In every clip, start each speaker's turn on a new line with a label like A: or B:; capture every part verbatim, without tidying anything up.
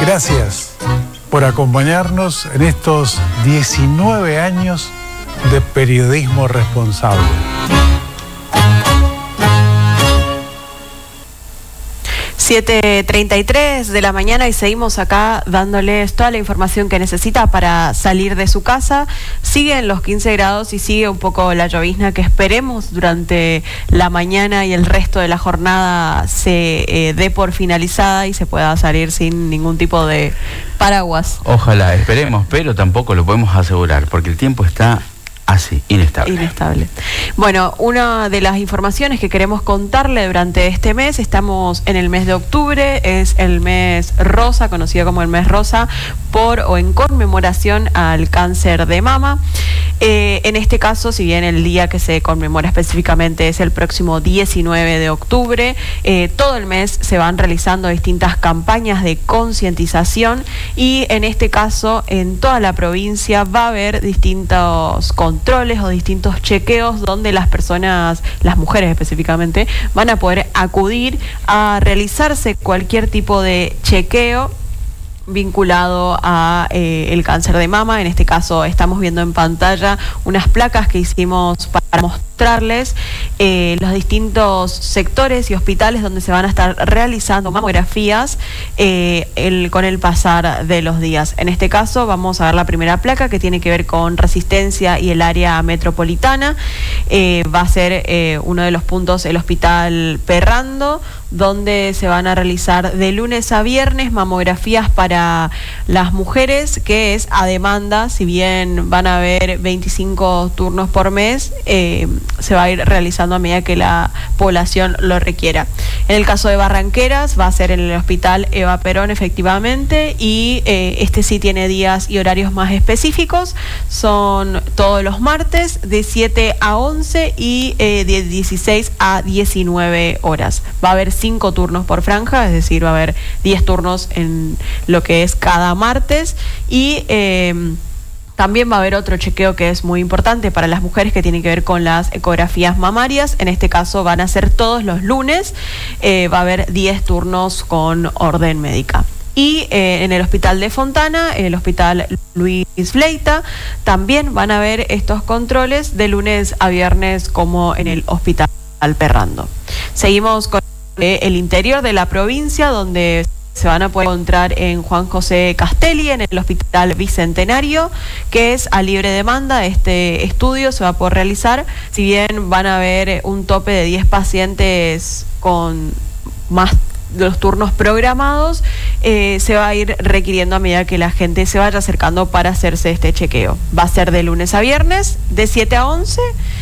A: Gracias por acompañarnos en estos diecinueve años de periodismo responsable.
B: siete treinta y tres de la mañana y seguimos acá dándoles toda la información que necesita para salir de su casa. Siguen los quince grados y sigue un poco la llovizna que esperemos durante la mañana y el resto de la jornada se eh, dé por finalizada y se pueda salir sin ningún tipo de paraguas.
C: Ojalá, esperemos, pero tampoco lo podemos asegurar porque el tiempo está así, inestable.
B: Inestable. Bueno, una de las informaciones que queremos contarle durante este mes, estamos en el mes de octubre, es el mes rosa, conocido como el mes rosa, por o en conmemoración al cáncer de mama. Eh, en este caso, si bien el día que se conmemora específicamente es el próximo diecinueve de octubre, eh, todo el mes se van realizando distintas campañas de concientización y en este caso, en toda la provincia va a haber distintos controles o distintos chequeos donde las personas, las mujeres específicamente, van a poder acudir a realizarse cualquier tipo de chequeo vinculado a eh, el cáncer de mama. En este caso estamos viendo en pantalla unas placas que hicimos para mostrarles eh, los distintos sectores y hospitales donde se van a estar realizando mamografías eh, el, con el pasar de los días. En este caso vamos a ver la primera placa que tiene que ver con Resistencia y el área metropolitana. Eh, va a ser eh, uno de los puntos el Hospital Perrando, donde se van a realizar de lunes a viernes mamografías para las mujeres, que es a demanda. Si bien van a haber veinticinco turnos por mes, eh, se va a ir realizando a medida que la población lo requiera. En el caso de Barranqueras va a ser en el Hospital Eva Perón efectivamente, y eh, este sí tiene días y horarios más específicos. Son todos los martes de siete a once y eh, de dieciséis a diecinueve horas. Va a haber cinco turnos por franja, es decir, va a haber diez turnos en lo que es cada martes, y eh, también va a haber otro chequeo que es muy importante para las mujeres, que tiene que ver con las ecografías mamarias. En este caso van a ser todos los lunes, eh, va a haber diez turnos con orden médica. Y eh, en el Hospital de Fontana, en el Hospital Luis Fleita, también van a haber estos controles de lunes a viernes como en el Hospital Perrando. Seguimos con el interior de la provincia, donde se van a poder encontrar en Juan José Castelli, en el Hospital Bicentenario, que es a libre demanda. Este estudio se va a poder realizar, si bien van a haber un tope de diez pacientes con más de los turnos programados, eh, se va a ir requiriendo a medida que la gente se vaya acercando para hacerse este chequeo. Va a ser de lunes a viernes, de siete a once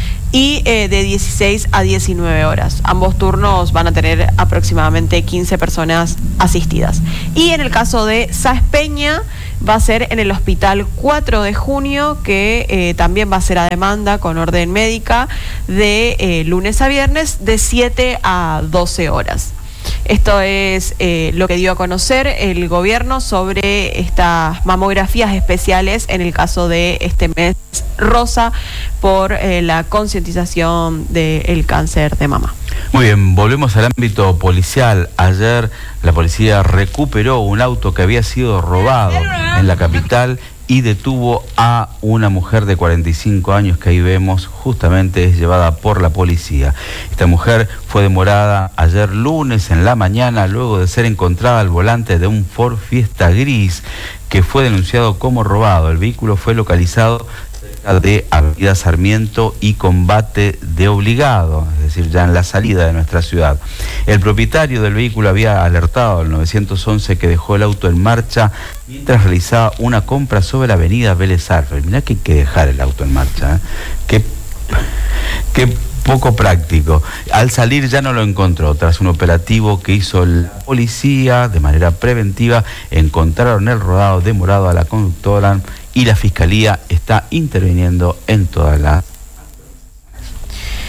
B: y eh, de dieciséis a diecinueve horas. Ambos turnos van a tener aproximadamente quince personas asistidas. Y en el caso de Sáenz Peña, va a ser en el Hospital cuatro de junio, que eh, también va a ser a demanda con orden médica, de eh, lunes a viernes, de siete a doce horas. Esto es eh, lo que dio a conocer el gobierno sobre estas mamografías especiales en el caso de este mes rosa por eh, la concientización del cáncer de mama.
C: Muy bien, volvemos al ámbito policial. Ayer la policía recuperó un auto que había sido robado en la capital y detuvo a una mujer de cuarenta y cinco años que ahí vemos, justamente es llevada por la policía. Esta mujer fue demorada ayer lunes en la mañana luego de ser encontrada al volante de un Ford Fiesta gris que fue denunciado como robado. El vehículo fue localizado cerca de Avenida Sarmiento y Combate de Obligado, es decir, ya en la salida de nuestra ciudad. El propietario del vehículo había alertado al nueve once que dejó el auto en marcha mientras realizaba una compra sobre la avenida Vélez Sarsfield. Mirá que hay que dejar el auto en marcha, ¿eh? Qué, qué poco práctico. Al salir ya no lo encontró. Tras un operativo que hizo la policía de manera preventiva, encontraron el rodado demorado a la conductora y la fiscalía está interviniendo en todas las...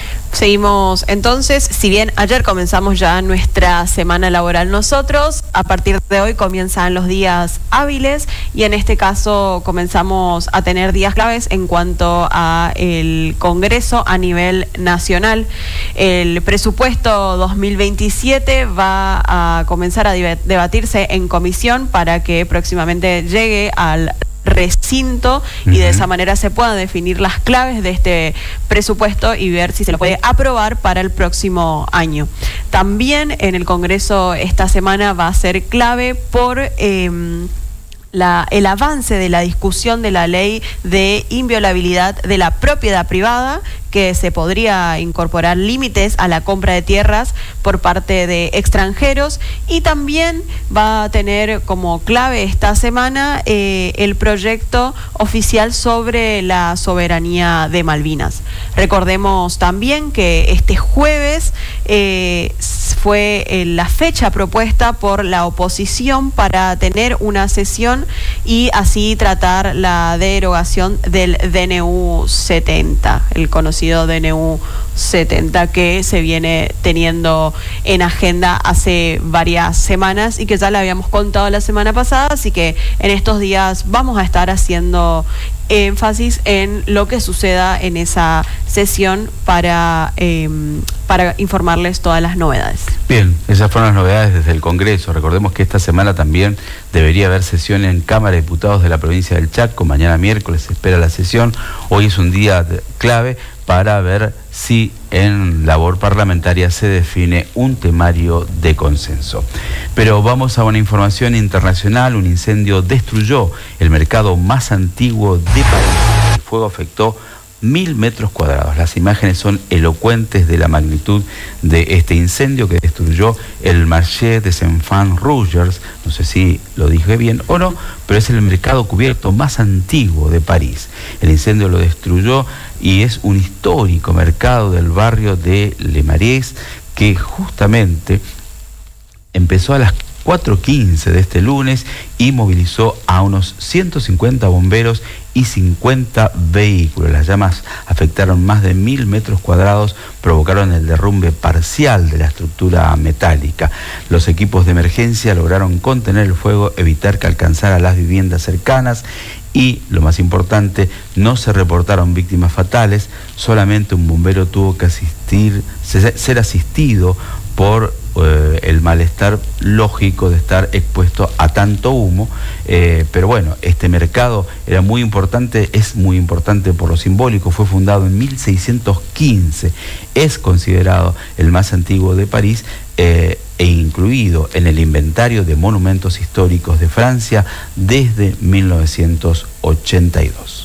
B: Seguimos entonces, si bien ayer comenzamos ya nuestra semana laboral nosotros, a partir de hoy comienzan los días hábiles y en este caso comenzamos a tener días claves en cuanto a el Congreso a nivel nacional. El presupuesto dos mil veintisiete va a comenzar a debatirse en comisión para que próximamente llegue al recinto y de esa manera se puedan definir las claves de este presupuesto y ver si se lo puede aprobar para el próximo año. También en el Congreso esta semana va a ser clave por eh, La, el avance de la discusión de la ley de inviolabilidad de la propiedad privada, que se podría incorporar límites a la compra de tierras por parte de extranjeros, y también va a tener como clave esta semana eh, el proyecto oficial sobre la soberanía de Malvinas. Recordemos también que este jueves eh, fue eh, la fecha propuesta por la oposición para tener una sesión y así tratar la derogación del D N U setenta, el conocido D N U setenta que se viene teniendo en agenda hace varias semanas y que ya le habíamos contado la semana pasada, así que en estos días vamos a estar haciendo énfasis en lo que suceda en esa sesión para, eh, para informarles todas las novedades.
C: Bien, esas fueron las novedades desde el Congreso. Recordemos que esta semana también debería haber sesión en Cámara de Diputados de la provincia del Chaco. Mañana miércoles se espera la sesión. Hoy es un día clave para ver si en labor parlamentaria se define un temario de consenso. Pero vamos a una información internacional. Un incendio destruyó el mercado más antiguo de París. El fuego afectó mil metros cuadrados. Las imágenes son elocuentes de la magnitud de este incendio que destruyó el Marché des Enfants Rouges. No sé si lo dije bien o no, pero es el mercado cubierto más antiguo de París. El incendio lo destruyó y es un histórico mercado del barrio de Le Marais que justamente empezó a las cuatro quince de este lunes y movilizó a unos ciento cincuenta bomberos y cincuenta vehículos. Las llamas afectaron más de mil metros cuadrados, provocaron el derrumbe parcial de la estructura metálica. Los equipos de emergencia lograron contener el fuego, evitar que alcanzara las viviendas cercanas y, lo más importante, no se reportaron víctimas fatales. Solamente un bombero tuvo que asistir, ser asistido por eh, el malestar lógico de estar expuesto a tanto humo, eh, pero bueno, este mercado era muy importante, es muy importante por lo simbólico. Fue fundado en mil seiscientos quince, es considerado el más antiguo de París eh, e incluido en el inventario de monumentos históricos de Francia desde mil novecientos ochenta y dos.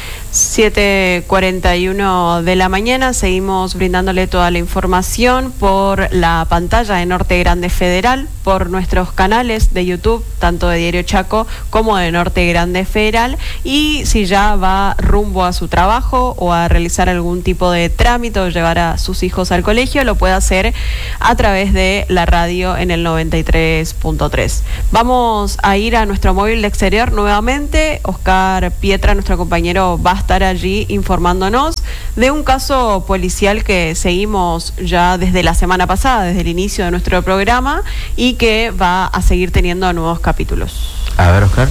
B: siete cuarenta y uno de la mañana, seguimos brindándole toda la información por la pantalla de Norte Grande Federal, por nuestros canales de YouTube, tanto de Diario Chaco como de Norte Grande Federal, y si ya va rumbo a su trabajo o a realizar algún tipo de trámite o llevar a sus hijos al colegio, lo puede hacer a través de la radio en el noventa y tres punto tres. Vamos a ir a nuestro móvil de exterior nuevamente. Oscar Pietra, nuestro compañero, va a estar allí informándonos de un caso policial que seguimos ya desde la semana pasada, desde el inicio de nuestro programa, y que va a seguir teniendo nuevos capítulos.
C: A ver, Oscar.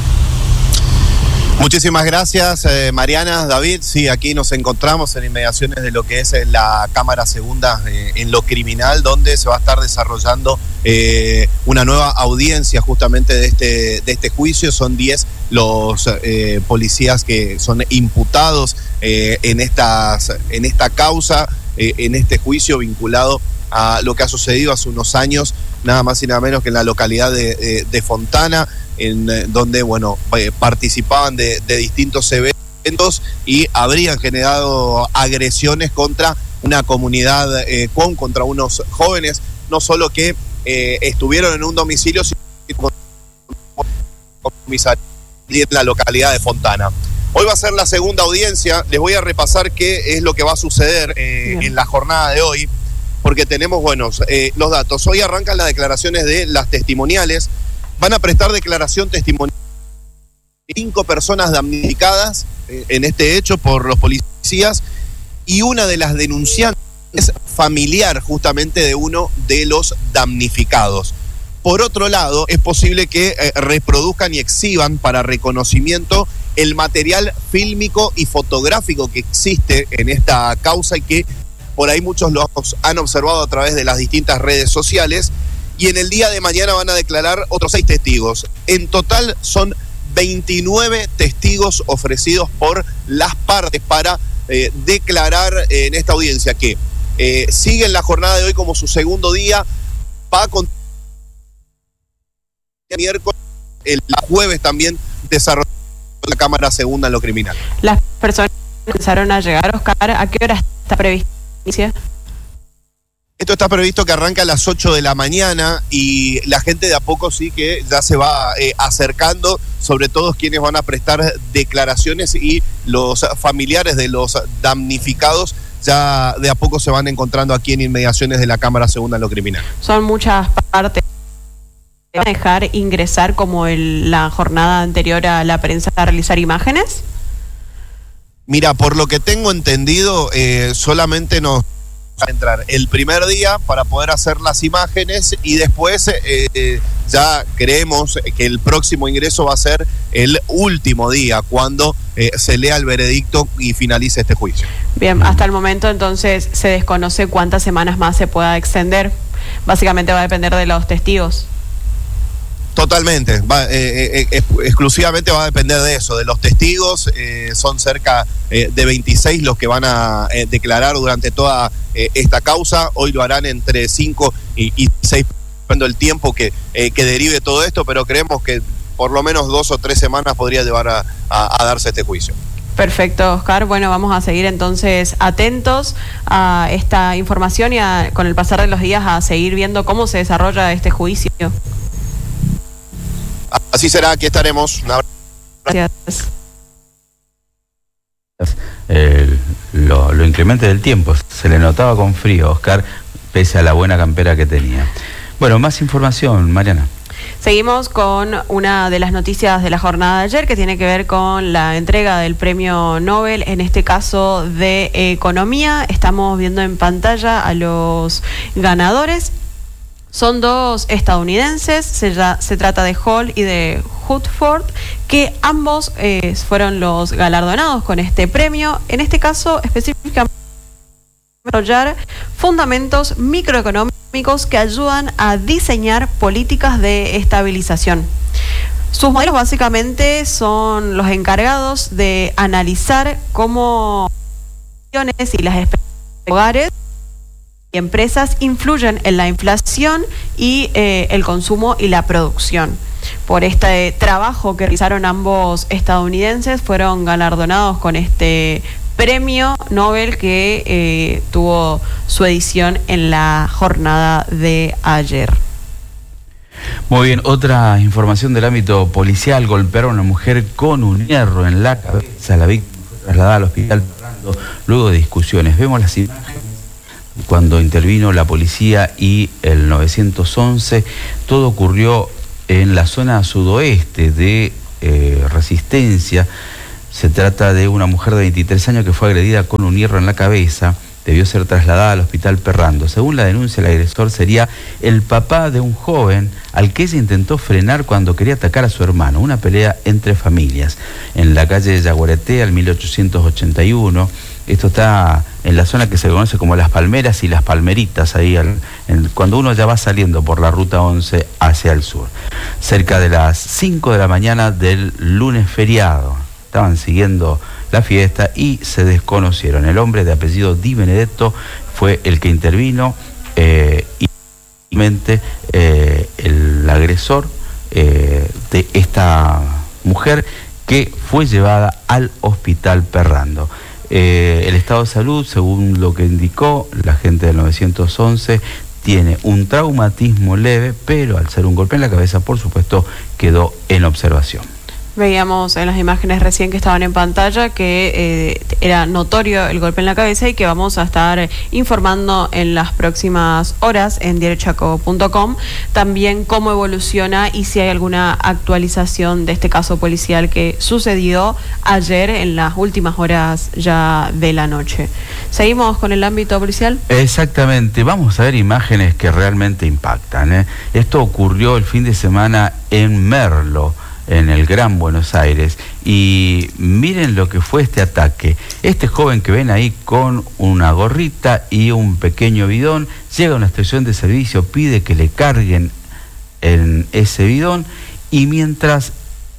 D: Muchísimas gracias, eh, Mariana, David. Sí, aquí nos encontramos en inmediaciones de lo que es la Cámara Segunda eh, en lo criminal, donde se va a estar desarrollando eh, una nueva audiencia justamente de este, de este juicio. Son diez los eh, policías que son imputados eh, en, estas, en esta causa, eh, en este juicio vinculado a lo que ha sucedido hace unos años, nada más y nada menos que en la localidad de, de, de Fontana, en eh, donde bueno eh, participaban de, de distintos eventos y habrían generado agresiones contra una comunidad eh, con, contra unos jóvenes, no solo que eh, estuvieron en un domicilio, sino en la localidad de Fontana. Hoy va a ser la segunda audiencia. Les voy a repasar qué es lo que va a suceder eh, en la jornada de hoy, porque tenemos buenos eh, los datos. Hoy arrancan las declaraciones de las testimoniales. Van a prestar declaración testimonial cinco personas damnificadas eh, en este hecho por los policías, y una de las denunciantes es familiar justamente de uno de los damnificados. Por otro lado, es posible que eh, reproduzcan y exhiban para reconocimiento el material fílmico y fotográfico que existe en esta causa y que por ahí muchos los han observado a través de las distintas redes sociales. Y en el día de mañana van a declarar otros seis testigos. En total son veintinueve testigos ofrecidos por las partes para eh, declarar en esta audiencia que eh, sigue la jornada de hoy como su segundo día. Va a continuar el miércoles, el jueves también desarrolló la Cámara Segunda en lo criminal.
B: Las personas empezaron a llegar, Oscar, ¿a qué hora está prevista?
D: Esto está previsto que arranca a las ocho de la mañana y la gente de a poco sí que ya se va eh, acercando, sobre todo quienes van a prestar declaraciones y los familiares de los damnificados ya de a poco se van encontrando aquí en inmediaciones de la Cámara Segunda en lo criminal.
B: Son muchas partes. ¿Van a dejar ingresar como el, la jornada anterior a la prensa a realizar imágenes?
D: Mira, por lo que tengo entendido, eh, solamente nos a entrar el primer día para poder hacer las imágenes y después eh, ya creemos que el próximo ingreso va a ser el último día cuando eh, se lea el veredicto y finalice este juicio.
B: Bien, hasta el momento entonces se desconoce cuántas semanas más se pueda extender. Básicamente va a depender de los testigos.
D: Totalmente, va, eh, eh, exclusivamente va a depender de eso, de los testigos. Eh, son cerca eh, de veintiséis los que van a eh, declarar durante toda eh, esta causa. Hoy lo harán entre cinco y seis, dependiendo del tiempo que, eh, que derive todo esto, pero creemos que por lo menos dos o tres semanas podría llevar a, a, a darse este juicio.
B: Perfecto, Oscar. Bueno, vamos a seguir entonces atentos a esta información y a, con el pasar de los días a seguir viendo cómo se desarrolla este juicio.
D: Así será, aquí estaremos.
B: Gracias.
C: Eh, lo, lo inclemente del tiempo, se le notaba con frío, Oscar, pese a la buena campera que tenía. Bueno, más información, Mariana.
B: Seguimos con una de las noticias de la jornada de ayer que tiene que ver con la entrega del premio Nobel, en este caso de Economía. Estamos viendo en pantalla a los ganadores. Son dos estadounidenses, se, ya, se trata de Hall y de Woodford, que ambos eh, fueron los galardonados con este premio. En este caso, específicamente, desarrollar fundamentos microeconómicos que ayudan a diseñar políticas de estabilización. Sus modelos básicamente son los encargados de analizar cómo las y las expectativas de hogares y empresas influyen en la inflación y eh, el consumo y la producción. Por este trabajo que realizaron ambos estadounidenses, fueron galardonados con este premio Nobel que eh, tuvo su edición en la jornada de ayer.
C: Muy bien, otra información del ámbito policial: golpearon a una mujer con un hierro en la cabeza. La víctima fue trasladada al hospital luego de discusiones. Vemos las imágenes cuando intervino la policía y el nueve once. Todo ocurrió en la zona sudoeste de eh, Resistencia. Se trata de una mujer de veintitrés años que fue agredida con un hierro en la cabeza. Debió ser trasladada al hospital Perrando. Según la denuncia, el agresor sería el papá de un joven al que ella intentó frenar cuando quería atacar a su hermano. Una pelea entre familias en la calle de Yaguareté, al mil ochocientos ochenta y uno. Esto está en la zona que se conoce como Las Palmeras y Las Palmeritas, ahí al, en, cuando uno ya va saliendo por la ruta once hacia el sur. Cerca de las cinco de la mañana del lunes feriado. Estaban siguiendo la fiesta y se desconocieron. El hombre de apellido Di Benedetto fue el que intervino eh, y eh, el agresor eh, de esta mujer, que fue llevada al hospital Perrando. Eh, el estado de salud, según lo que indicó la gente del nueve once, tiene un traumatismo leve, pero al ser un golpe en la cabeza, por supuesto, quedó en observación.
B: Veíamos en las imágenes recién que estaban en pantalla que eh, era notorio el golpe en la cabeza y que vamos a estar informando en las próximas horas en diario chaco punto com también cómo evoluciona y si hay alguna actualización de este caso policial que sucedió ayer en las últimas horas ya de la noche. ¿Seguimos con el ámbito policial?
C: Exactamente, vamos a ver imágenes que realmente impactan, ¿eh? Esto ocurrió el fin de semana en Merlo, en el Gran Buenos Aires, y miren lo que fue este ataque. Este joven que ven ahí con una gorrita y un pequeño bidón, llega a una estación de servicio, pide que le carguen en ese bidón, y mientras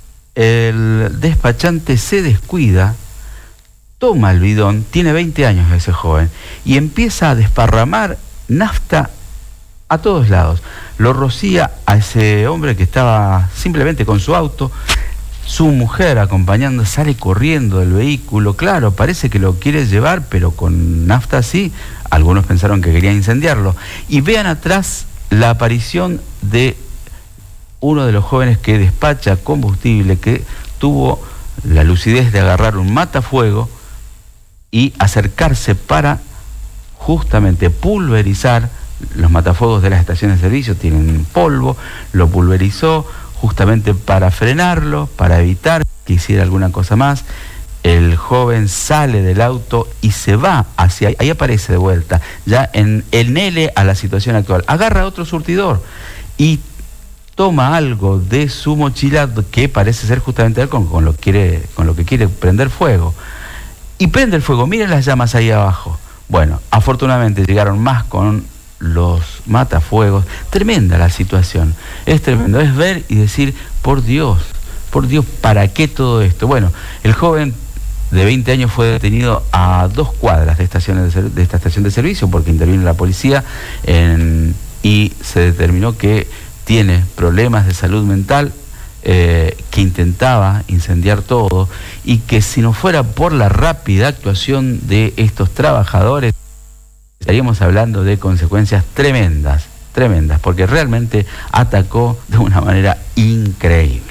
C: el despachante se descuida, toma el bidón, tiene veinte años ese joven, y empieza a desparramar nafta a todos lados. Lo rocía a ese hombre que estaba simplemente con su auto. Su mujer acompañando sale corriendo del vehículo. Claro, parece que lo quiere llevar, pero con nafta así. Algunos pensaron que quería incendiarlo. Y vean atrás la aparición de uno de los jóvenes que despacha combustible, que tuvo la lucidez de agarrar un matafuego y acercarse para justamente pulverizar. Los matafuegos de las estaciones de servicio tienen polvo, lo pulverizó justamente para frenarlo, para evitar que hiciera alguna cosa más. El joven sale del auto y se va hacia ahí, ahí aparece de vuelta, ya en el L a la situación actual. Agarra otro surtidor y toma algo de su mochila que parece ser justamente él con, con, lo, quiere, con lo que quiere prender fuego. Y prende el fuego, miren las llamas ahí abajo. Bueno, afortunadamente llegaron más con los matafuegos. Tremenda la situación, es tremendo, es ver y decir, por Dios, por Dios, ¿para qué todo esto? Bueno, el joven de veinte años fue detenido a dos cuadras de, estaciones de, de esta estación de servicio porque intervino la policía en, y se determinó que tiene problemas de salud mental, eh, que intentaba incendiar todo y que si no fuera por la rápida actuación de estos trabajadores estaríamos hablando de consecuencias tremendas, tremendas, porque realmente atacó de una manera increíble.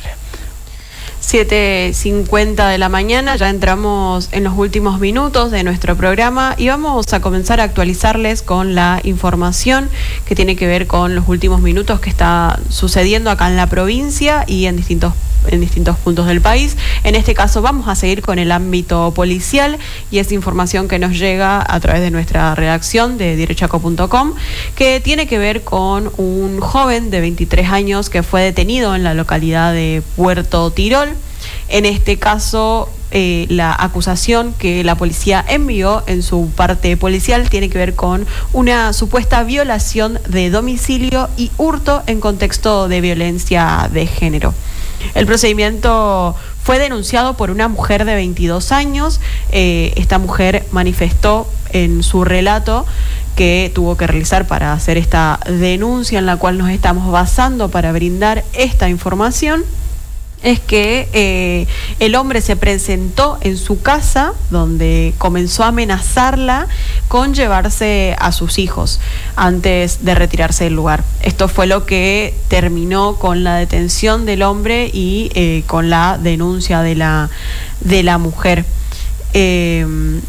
B: siete cincuenta de la mañana, ya entramos en los últimos minutos de nuestro programa y vamos a comenzar a actualizarles con la información que tiene que ver con los últimos minutos que está sucediendo acá en la provincia y en distintos en distintos puntos del país. En este caso vamos a seguir con el ámbito policial y es información que nos llega a través de nuestra redacción de diario chaco punto com, que tiene que ver con un joven de veintitrés años que fue detenido en la localidad de Puerto Tirol. En este caso, eh, la acusación que la policía envió en su parte policial tiene que ver con una supuesta violación de domicilio y hurto en contexto de violencia de género. El procedimiento fue denunciado por una mujer de veintidós años. Eh, esta mujer manifestó en su relato que tuvo que realizar para hacer esta denuncia en la cual nos estamos basando para brindar esta información. Es que eh, el hombre se presentó en su casa donde comenzó a amenazarla con llevarse a sus hijos antes de retirarse del lugar. Esto fue lo que terminó con la detención del hombre y eh, con la denuncia de la, de la mujer. Eh,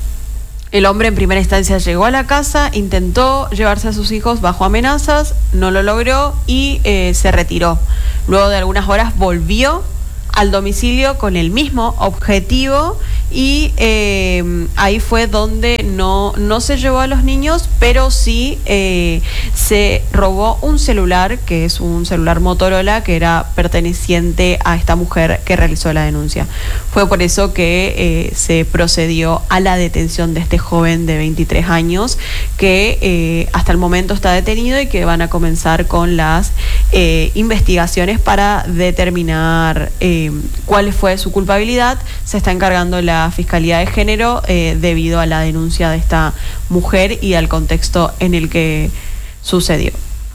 B: El hombre en primera instancia llegó a la casa, intentó llevarse a sus hijos bajo amenazas, no lo logró y eh, se retiró. Luego de algunas horas volvió al domicilio con el mismo objetivo y eh, ahí fue donde no, no se llevó a los niños, pero sí eh, se robó un celular, que es un celular Motorola, que era perteneciente a esta mujer que realizó la denuncia. Fue por eso que eh, se procedió a la detención de este joven de veintitrés años, que eh, hasta el momento está detenido y que van a comenzar con las eh, investigaciones para determinar eh, cuál fue su culpabilidad. Se está encargando la Fiscalía de Género eh, debido a la denuncia de esta mujer y al contexto en el que sucedió.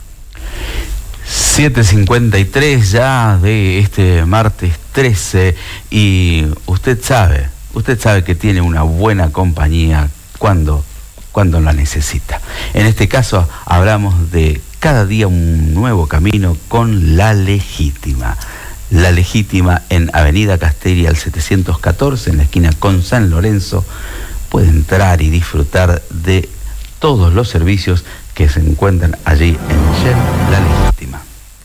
C: siete cincuenta y tres ya de este martes trece y usted sabe, usted sabe que tiene una buena compañía cuando, cuando la necesita. En este caso hablamos de cada día un nuevo camino con La Legítima. La Legítima en Avenida Castelia al setecientos catorce, en la esquina con San Lorenzo. Puede entrar y disfrutar de todos los servicios que se encuentran allí en Shell La Legítima.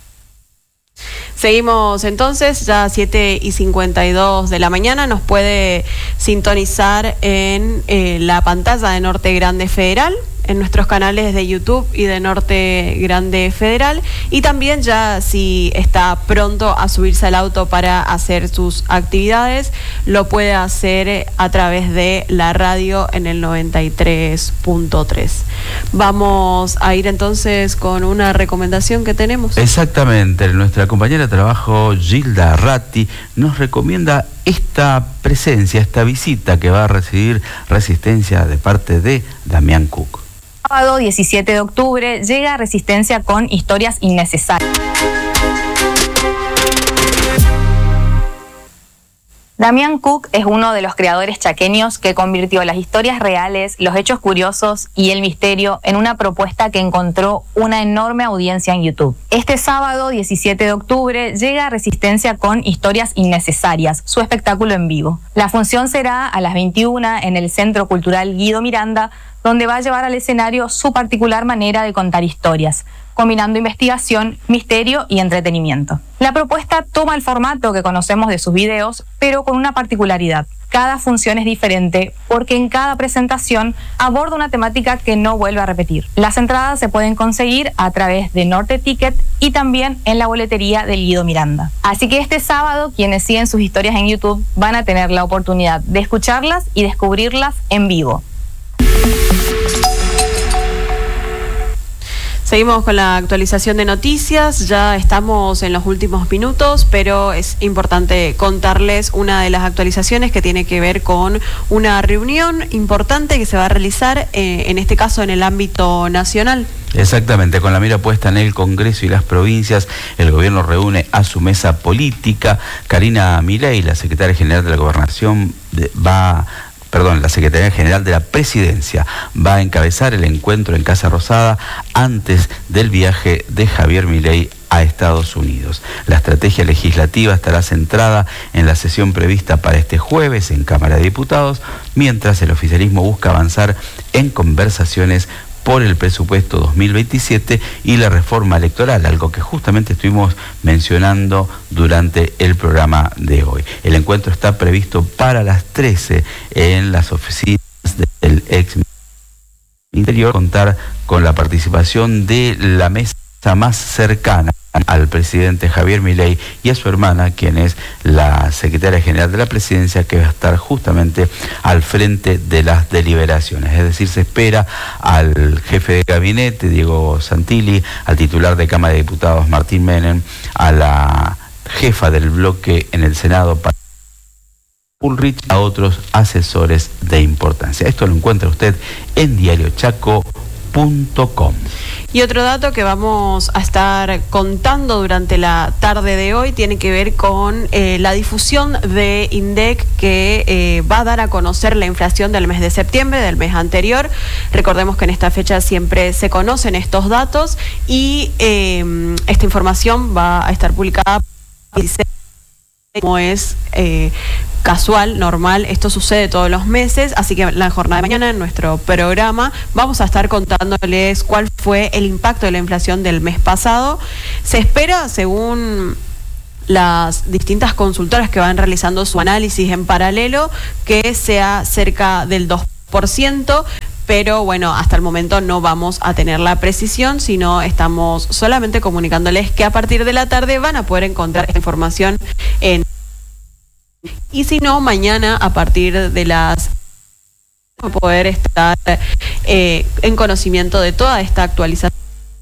B: Seguimos entonces, ya siete y cincuenta y dos de la mañana, nos puede sintonizar en eh, la pantalla de Norte Grande Federal, en nuestros canales de YouTube y de Norte Grande Federal, y también ya si está pronto a subirse al auto para hacer sus actividades, lo puede hacer a través de la radio en el noventa y tres punto tres. Vamos a ir entonces con una recomendación que tenemos.
C: Exactamente, nuestra compañera de trabajo Gilda Ratti nos recomienda esta presencia, esta visita que va a recibir Resistencia de parte de Damián Cook.
E: Sábado diecisiete de octubre llega Resistencia con Historias Innecesarias. Damián Cook es uno de los creadores chaqueños que convirtió las historias reales, los hechos curiosos y el misterio en una propuesta que encontró una enorme audiencia en YouTube. Este sábado diecisiete de octubre llega Resistencia con Historias Innecesarias, su espectáculo en vivo. La función será a las veintiuna en el Centro Cultural Guido Miranda, donde va a llevar al escenario su particular manera de contar historias, combinando investigación, misterio y entretenimiento. La propuesta toma el formato que conocemos de sus videos, pero con una particularidad. Cada función es diferente porque en cada presentación aborda una temática que no vuelve a repetir. Las entradas se pueden conseguir a través de Norte Ticket y también en la boletería del Guido Miranda. Así que este sábado, quienes siguen sus historias en YouTube van a tener la oportunidad de escucharlas y descubrirlas en vivo.
B: Seguimos con la actualización de noticias, ya estamos en los últimos minutos, pero es importante contarles una de las actualizaciones que tiene que ver con una reunión importante que se va a realizar, eh, en este caso en el ámbito nacional.
C: Exactamente, con la mira puesta en el Congreso y las provincias, el gobierno reúne a su mesa política. Karina Milei, la secretaria general de la Gobernación, de, va... Perdón, la Secretaría General de la Presidencia va a encabezar el encuentro en Casa Rosada antes del viaje de Javier Milei a Estados Unidos. La estrategia legislativa estará centrada en la sesión prevista para este jueves en Cámara de Diputados, mientras el oficialismo busca avanzar en conversaciones por el presupuesto dos mil veintisiete y la reforma electoral, algo que justamente estuvimos mencionando durante el programa de hoy. El encuentro está previsto para las trece en las oficinas del ex Interior, contar con la participación de la mesa más cercana al presidente Javier Milei y a su hermana, quien es la secretaria general de la Presidencia, que va a estar justamente al frente de las deliberaciones. Es decir, se espera al jefe de gabinete, Diego Santilli, al titular de Cámara de Diputados, Martín Menem, a la jefa del bloque en el Senado, Ulrich, a otros asesores de importancia. Esto lo encuentra usted en diario chaco punto com.
B: Y otro dato que vamos a estar contando durante la tarde de hoy tiene que ver con eh, la difusión de INDEC, que eh, va a dar a conocer la inflación del mes de septiembre, del mes anterior. Recordemos que en esta fecha siempre se conocen estos datos y eh, esta información va a estar publicada como es eh, casual, normal, esto sucede todos los meses, así que la jornada de mañana en nuestro programa vamos a estar contándoles cuál fue el impacto de la inflación del mes pasado. Se espera, según las distintas consultoras que van realizando su análisis en paralelo, que sea cerca del dos por ciento, pero bueno, hasta el momento no vamos a tener la precisión, sino estamos solamente comunicándoles que a partir de la tarde van a poder encontrar esta información en... Y si no, mañana a partir de las... poder estar eh, en conocimiento de toda esta actualización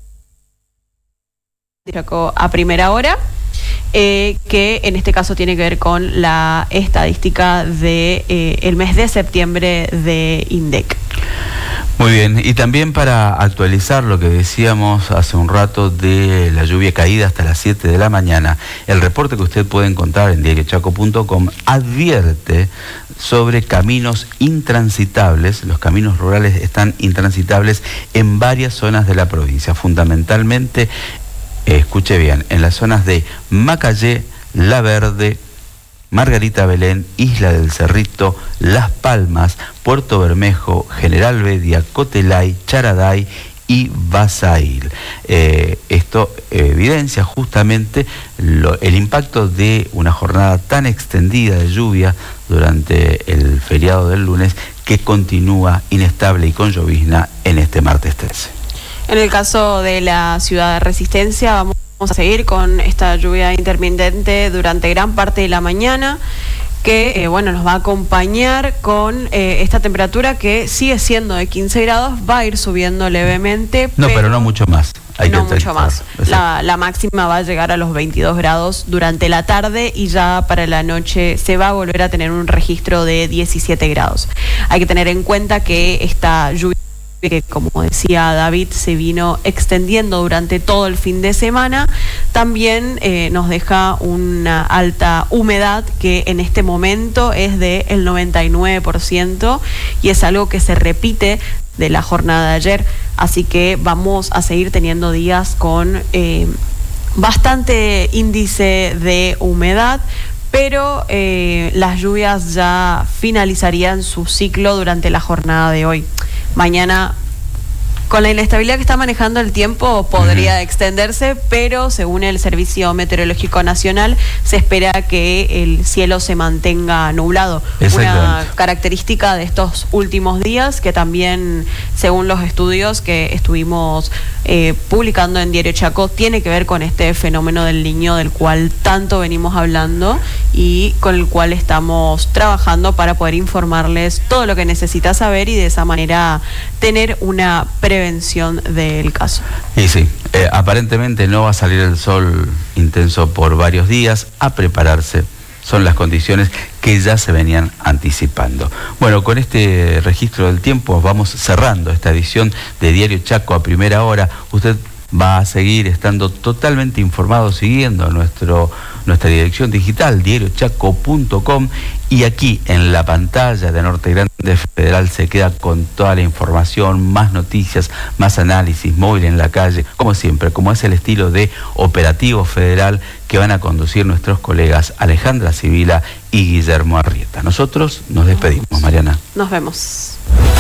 B: a primera hora, eh, que en este caso tiene que ver con la estadística de eh, el mes de septiembre de INDEC.
C: Muy bien, y también para actualizar lo que decíamos hace un rato de la lluvia caída hasta las siete de la mañana, el reporte que usted puede encontrar en diario chaco punto com advierte sobre caminos intransitables. Los caminos rurales están intransitables en varias zonas de la provincia, fundamentalmente, eh, escuche bien, en las zonas de Macayé, La Verde, Margarita Belén, Isla del Cerrito, Las Palmas, Puerto Bermejo, General Bedia, Cotelay, Charaday y Basail. Eh, esto evidencia justamente lo, el impacto de una jornada tan extendida de lluvia durante el feriado del lunes, que continúa inestable y con llovizna en este martes trece.
B: En el caso de la ciudad de Resistencia, vamos a seguir con esta lluvia intermitente durante gran parte de la mañana, que eh, bueno, nos va a acompañar con eh, esta temperatura que sigue siendo de quince grados, va a ir subiendo levemente.
C: No, pero, pero no mucho más. Hay
B: no
C: que
B: mucho más. La, la máxima va a llegar a los veintidós grados durante la tarde y ya para la noche se va a volver a tener un registro de diecisiete grados. Hay que tener en cuenta que esta lluvia, que como decía David, se vino extendiendo durante todo el fin de semana, también eh, nos deja una alta humedad que en este momento es del noventa y nueve por ciento y es algo que se repite de la jornada de ayer, así que vamos a seguir teniendo días con eh, bastante índice de humedad, pero eh, las lluvias ya finalizarían su ciclo durante la jornada de hoy. Mañana, con la inestabilidad que está manejando el tiempo, podría uh-huh. extenderse, pero según el Servicio Meteorológico Nacional, se espera que el cielo se mantenga nublado. Una característica de estos últimos días, que también, según los estudios que estuvimos eh, publicando en Diario Chaco, tiene que ver con este fenómeno del Niño, del cual tanto venimos hablando y con el cual estamos trabajando para poder informarles todo lo que necesita saber y de esa manera tener una prevención prevención del caso.
C: Y sí, eh, aparentemente no va a salir el sol intenso por varios días. A prepararse, son las condiciones que ya se venían anticipando. Bueno, con este registro del tiempo vamos cerrando esta edición de Diario Chaco a primera hora. Usted va a seguir estando totalmente informado siguiendo nuestro, nuestra dirección digital, diario chaco punto com, y aquí en la pantalla de Norte Grande Federal se queda con toda la información, más noticias, más análisis, móvil en la calle, como siempre, como es el estilo de Operativo Federal que van a conducir nuestros colegas Alejandra Sibila y Guillermo Arrieta. Nosotros nos despedimos, Mariana.
B: Nos vemos.